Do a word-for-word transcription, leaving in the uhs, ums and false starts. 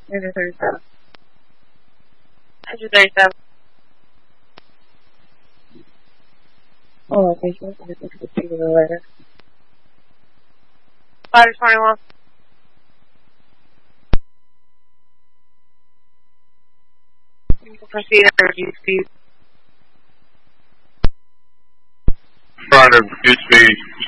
one thirty-seven. one thirty-seven. Oh, okay, so I'm going to look at the later. five twenty-one. You can proceed at reduced speed. Front of reduced speed.